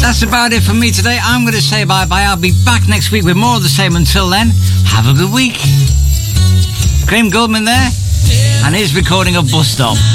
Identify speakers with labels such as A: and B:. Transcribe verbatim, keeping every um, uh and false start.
A: That's about it for me today. I'm going to say bye-bye. I'll be back next week with more of the same. Until then, have a good week. Graham Goldman there, and his recording of Bus Stop.